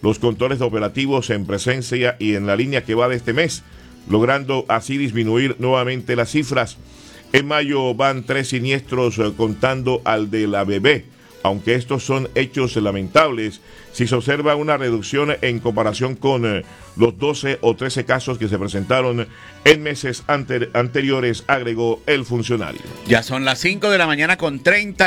los controles operativos en presencia y en la línea que va de este mes, logrando así disminuir nuevamente las cifras. En mayo van 3 siniestros contando al de la bebé. Aunque estos son hechos lamentables, si se observa una reducción en comparación con los 12 o 13 casos que se presentaron en meses anteriores, agregó el funcionario. Ya son las 5 de la mañana con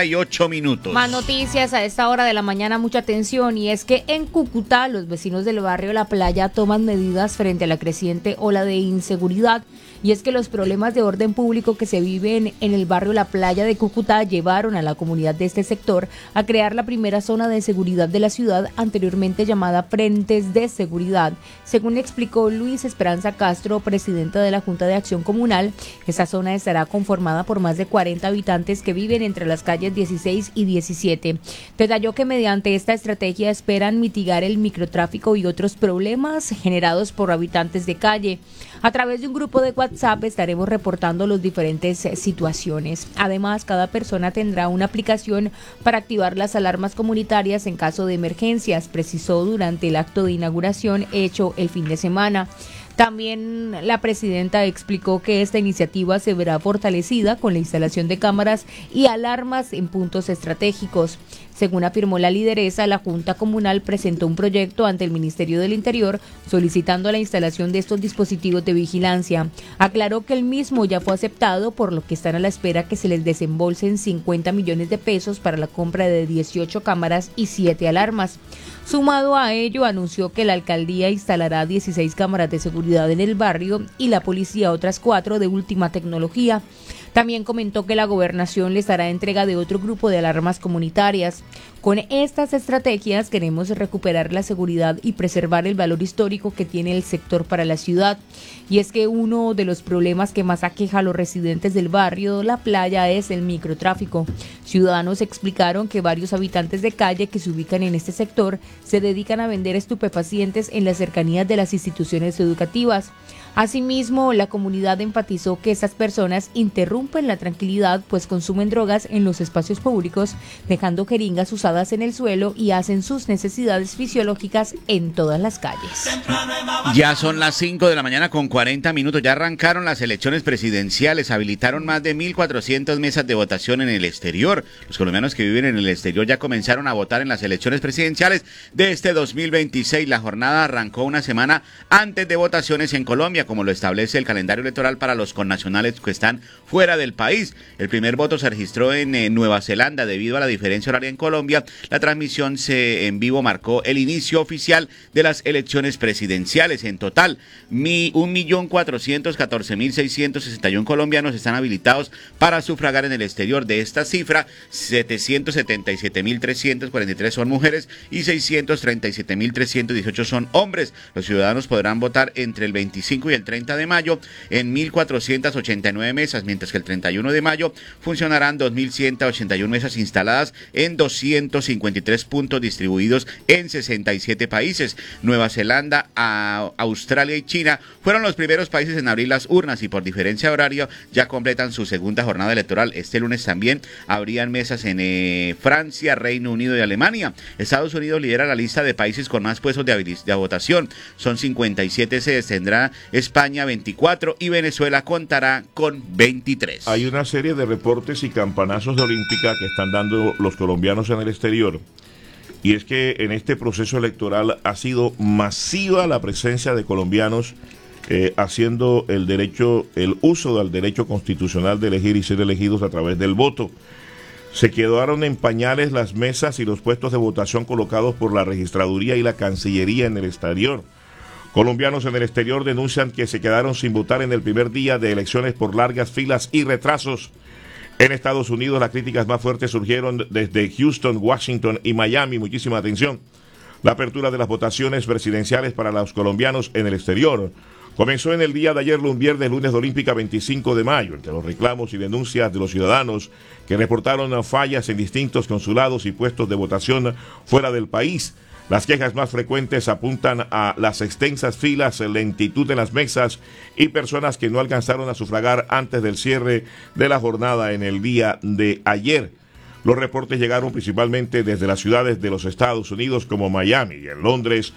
38 minutos. Más noticias a esta hora de la mañana, mucha atención, y es que en Cúcuta los vecinos del barrio La Playa toman medidas frente a la creciente ola de inseguridad. Y es que los problemas de orden público que se viven en el barrio La Playa de Cúcuta llevaron a la comunidad de este sector a crear la primera zona de seguridad de la ciudad, anteriormente llamada Frentes de Seguridad. Según explicó Luis Esperanza Castro, presidenta de la Junta de Acción Comunal, esta zona estará conformada por más de 40 habitantes que viven entre las calles 16 y 17. Detalló que mediante esta estrategia esperan mitigar el microtráfico y otros problemas generados por habitantes de calle. A través de un grupo de WhatsApp estaremos reportando las diferentes situaciones. Además, cada persona tendrá una aplicación para activar las alarmas comunitarias en caso de emergencias, precisó durante el acto de inauguración hecho el fin de semana. También la presidenta explicó que esta iniciativa se verá fortalecida con la instalación de cámaras y alarmas en puntos estratégicos. Según afirmó la lideresa, la Junta Comunal presentó un proyecto ante el Ministerio del Interior solicitando la instalación de estos dispositivos de vigilancia. Aclaró que el mismo ya fue aceptado, por lo que están a la espera que se les desembolsen 50 millones de pesos para la compra de 18 cámaras y 7 alarmas. Sumado a ello, anunció que la alcaldía instalará 16 cámaras de seguridad en el barrio y la policía otras 4 de última tecnología. También comentó que la gobernación les hará entrega de otro grupo de alarmas comunitarias. Con estas estrategias queremos recuperar la seguridad y preservar el valor histórico que tiene el sector para la ciudad. Y es que uno de los problemas que más aqueja a los residentes del barrio La Playa es el microtráfico. Ciudadanos explicaron que varios habitantes de calle que se ubican en este sector se dedican a vender estupefacientes en las cercanías de las instituciones educativas. Asimismo, la comunidad enfatizó que estas personas interrumpen la tranquilidad, pues consumen drogas en los espacios públicos, dejando jeringas usadas en el suelo y hacen sus necesidades fisiológicas en todas las calles. Ya son las 5 de la mañana con 40 minutos. Ya arrancaron las elecciones presidenciales. Habilitaron más de 1.400 mesas de votación en el exterior. Los colombianos que viven en el exterior ya comenzaron a votar en las elecciones presidenciales de este 2026. La jornada arrancó una semana antes de votaciones en Colombia, como lo establece el calendario electoral para los connacionales que están fuera del país. El primer voto se registró en Nueva Zelanda. Debido a la diferencia horaria en Colombia, la transmisión en vivo marcó el inicio oficial de las elecciones presidenciales. En total, 1.414.661 colombianos están habilitados para sufragar en el exterior. De esta cifra, 777.343 son mujeres y 637.318 son hombres. Los ciudadanos podrán votar entre el 25 y el 30 de mayo en 1.489 mesas, mientras que el 31 de mayo funcionarán 2.181 mesas instaladas en 253 puntos distribuidos en 67 países. Nueva Zelanda, Australia y China fueron los primeros países en abrir las urnas y por diferencia horaria ya completan su segunda jornada electoral. Este lunes también abrían mesas en Francia, Reino Unido y Alemania. Estados Unidos lidera la lista de países con más puestos de votación. Son 57 sedes, tendrá España 24 y Venezuela contará con 23. Hay una serie de reportes y campanazos de olímpica que están dando los colombianos en el exterior. Y es que en este proceso electoral ha sido masiva la presencia de colombianos haciendo el uso del derecho constitucional de elegir y ser elegidos a través del voto. Se quedaron en pañales las mesas y los puestos de votación colocados por la registraduría y la Cancillería en el exterior. Colombianos en el exterior denuncian que se quedaron sin votar en el primer día de elecciones por largas filas y retrasos. En Estados Unidos las críticas más fuertes surgieron desde Houston, Washington y Miami. Muchísima atención. La apertura de las votaciones presidenciales para los colombianos en el exterior comenzó en el día de ayer, viernes, lunes de Olímpica 25 de mayo. Entre los reclamos y denuncias de los ciudadanos que reportaron fallas en distintos consulados y puestos de votación fuera del país. Las quejas más frecuentes apuntan a las extensas filas, lentitud en las mesas y personas que no alcanzaron a sufragar antes del cierre de la jornada en el día de ayer. Los reportes llegaron principalmente desde las ciudades de los Estados Unidos como Miami y en Londres.